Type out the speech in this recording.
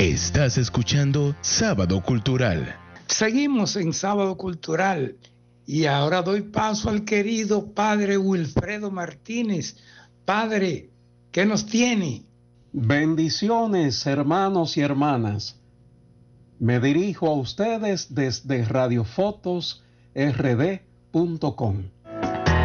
Estás escuchando Sábado Cultural. Seguimos en Sábado Cultural y ahora doy paso al querido padre Wilfredo Martínez. Padre, ¿qué nos tiene? Bendiciones, hermanos y hermanas. Me dirijo a ustedes desde radiofotosrd.com.